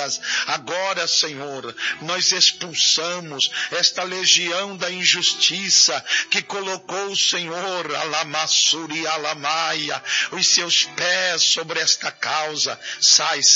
trevas. Agora, Senhor, nós expulsamos esta legião da injustiça que colocou o Senhor, Alamassuri Alamaia, os seus pés sobre esta causa. Sai,